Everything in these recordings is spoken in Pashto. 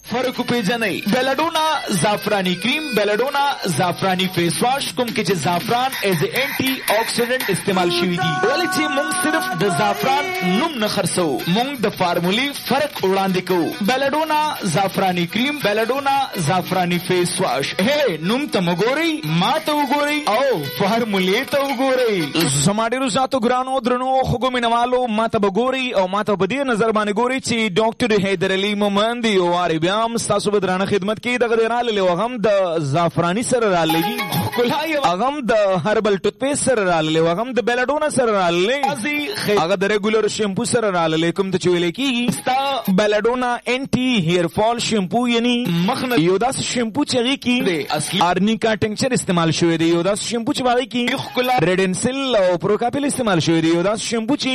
فرق پیژنئ. بیلډونا زعفرانی کریم، بیلډونا زعفرانی فیس واش کوم کې چې زعفران ایز اینټي اکسیډنټ استعمال شوی دی. ولې چې موږ صرف د زعفران نوم نه خرڅو، موږ د فارمولې فرق وړاندې کوو. بیلډونا زعفرانی کریم، بیلډونا زعفرانی فیس واش. نوم ته وګورئ، ما ته وګورئ او فارمولې ته وګورئ. زما ډېرو زیاتو ګرانو درنو خوږو مینوالو، ما ته به ګورئ او ما ته په دې نظر باندې ګورئ چې ډاکټر حیدر علي مومند یو وارې بیا هم ستاسو په درانه خدمت کې دغه دی راغلی او هغه هم د زعفراني سره راغلی، هغه هم د هربل ټوت پیسټ سره راغلی، هغه هم د بیلډونا سره راغلی، هغه د ریګولر شیمپو سره راغلی کوم ته چې ویلی کېږي ستا بیلډونا انټي هیر فال شیمپو، یعنی مخ نه یو داسې شیمپو چې هغې کې آرنیکا ټنکچر استعمال شوی دی، یو داسې شیمپو چې په هغې کې ریډنسل او پروکاپل استعمال شوی دی، یو داسې شیمپو چې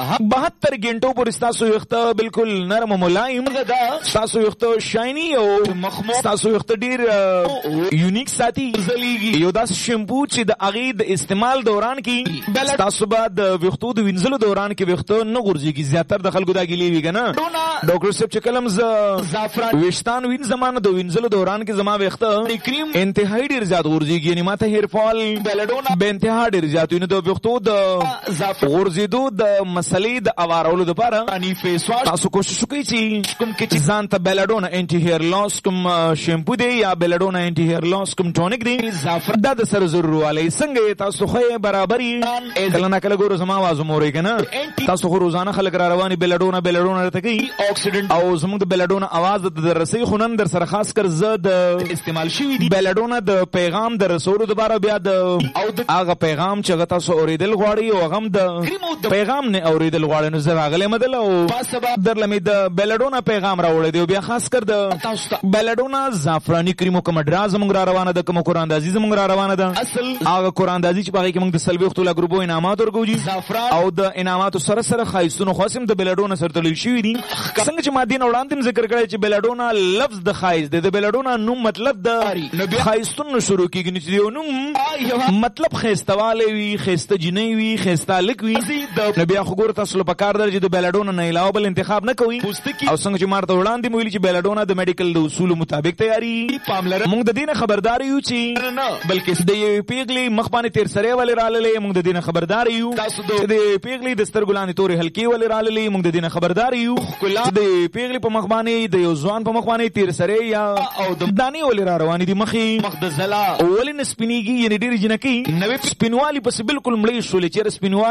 72 غنټو پورې ستاسو ویښته بالکل نرم او ملایم، ستاسو ویښته شایني او ستاسو ویښته ډېر یونیک ساتي. یو داسې شیمپو چې د هغې د استعمال دوران کې ستاسو به د ویښتو د وینځلو دوران کې ویښته نه غورځېږي. زیاتر د خلکو دا ګیلې وي که نه ډاکټر صاحب چې کله زه ویښتان وینځم نو د وینځلو دوران کې زما ویښته انتهایي ډېر زیات غورځېږي، یعنې ما ته هیر فال به انتها ډېر زیات وي. نو د ویښتو د غورځېدو د مسلې د اوارولو دپاره تاسو کوشش وکړئ چې ځان ته بیلډونا انټي هیر لاس کوم شیمپو دی یا بیلډونا انټي هیر لاس کوم ټونک دی دا د سره ضرور والی. څنګه یې تاسو خو یې برابر یې کله نه کله ګورو زما آواز مورئ که نه تاسو خو روزانه خلک را رواني بیلډونا راته کوي او زموږ د بیلډونا آواز د رسۍ خو نن در سره خاص کر زه د استعمال شوي دي بیلډونا د پیغام د رسولو دپاره بیا د هغه پیغام چې هغه تاسو اورېدل غواړئ او هغه هم د پیغام نه اورېدل غواړئ نو زه راغلی م دله او درله مې د بیلډونا پیغام راوړی دی او بیا خاص کر د بیلډونا زعفراني کریمو کومه ډرا زموږ را روانه ده، کومه قراندازي زموږ را روانه ده، هغه قراندازي چې په هغې کې موږ د 40 لا ګروپو انعامات ورکوو او د انعاماتو سره سره ښایستونو خاص هم د بیلډونا سره تړل شوي دي. څنګه چې ما دې نه وړاندې هم ذکر کړی چې بیلډونا لفظ د ښایست دی، د بیلډونا نوم مطلب د ښایستونو شروع کېږي نو چې د یو نوم مطلب ښایستهوالی وي، ښایسته جینۍ وي، ښایسته هلک وي نو بیا خو ګوره تاسو له پکار ده چې د بیلډونا نه علاوه بل انتخاب نه کوئ. او څنګه چې ما ورته وړاندې مو ویلي چې بیلډونا د میډیکل د اصولو مطابق تیاري موږ د دې نه خبردار یو چې بلکې د یوې پیغلې مخ باندې تیر سری ولې راغلی موږ د دې نه خبردار یو، چې د پیغلې د سترګو لاندې تورې حلقې ولې راغلې موږ د دې نه خبردار یو، د پیغلې په مخ باندې د یو ځوان په مخ باندې تیر سری یا او د دانې ولې را روانې دي مخ د ځلا ولې نه سپینېږي، یعنې ډېرې جنکۍ نوې سپینوالي پسې بالکل مړې شولې چېرې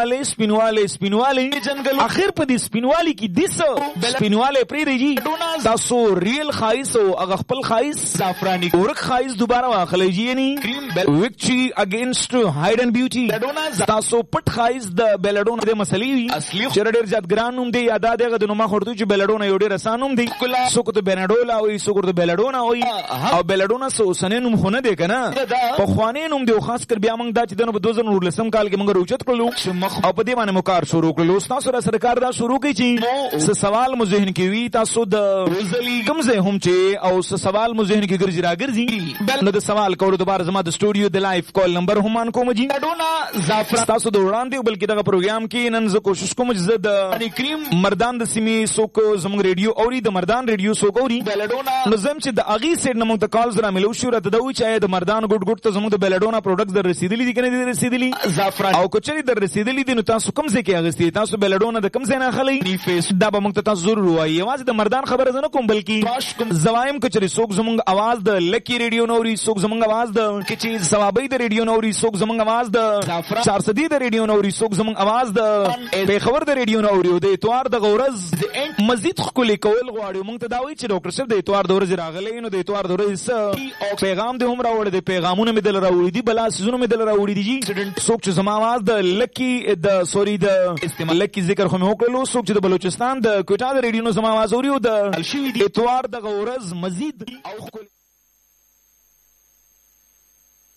سپینوالی اخر په دې سپینوالي کې دې څه سپینوالی پرېږدئ تاسو ریل ښایست او هغه خپل ښایست زعفراني ورک ښایست دوباره واخلی جي یعنې وکچي اګینسټ هایډ اینډ بیوټي تاسو پټ ښایست د بیلډونا د مسلې وي چېرې ډېر زیات ګران نوم دی یا دا دی هغه د نوما خورته چې بیلډونا یو ډېر اسان نوم دی، څوک ورته بیناډولا وایي څوک ورته بیلډونا وایي او بیلډونا څه اوسنی نوم خو نه دی که نه پخوانی نوم دی او خاص کر بیا موږ دا چې دنه په 2019 کال کې موږ راوچت کړلو او په دې باندې مو کار شروع کړلو. ستاسو را سره کار دا شروع کړئ چې څه سوال مو ذهن کې وي تاسو د کوم ځای هم چې او څه سوال مو ذهن کې ګرځي راګرځي نو د سوال کولو دپاره زما د سټوډیو د لایف کال نمبر هم ان کوم جي تاسو د وړاندې بلکې دغه پروګرام کې نن زه کوشش کوم چې زه د مردان د سیمې څوک زموږ ریډیو اوري د مردان ریډیو څوک اوري نو زم چې د هغې سایډ نه موږ ته کالز را ملو شو راته دا وایي چې د مردان ګوټ ته زموږ د بیلډونا پروډکټس در رسېدلي دي که نه دي رسېدلي او که چېرې در رسېدلي دي نو تاسو کوم ځای کې اخېستې تاسو بیلډونا د کوم ځای نه اخلی دا به موږ ته تاسو ضرور ووایي. یوازې د مردان خبره زه نه کوم بلکې زه وایم که چېرې څوک زموږ اواز د لکي ریډیو نه اوري، څوک زموږ اواز د ثوابۍ د ریډیو نه اوري، څوک زموږ اواز د چارسدي د ریډیو نه اوري، څوک زموږ اواز د پېښور د ریډیو نه اوري او د اتوار دغه ورځ مزید ښکلې کول غواړي موږ ته دا وایي چې ډاکټر صاحب د اتوار د ورځې راغلی نو د اتوار د ورځې څه پیغام دې هم راوړی دی، پیغامونه مې دله راوړي دي، بلا سیزونه مې دله راوړي دي. څوک چې زما اواز د لکي د سوري د لکي ذکر خو مې وکړلو، څوک چې د بلوچستان د کوټا د ریډیو نه زما اواز اوري او د اتوار دغه ورځ مزید او ښکلې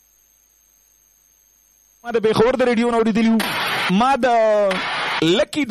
ما د پېښور د ریډیو نه اورېدلي ما د لکي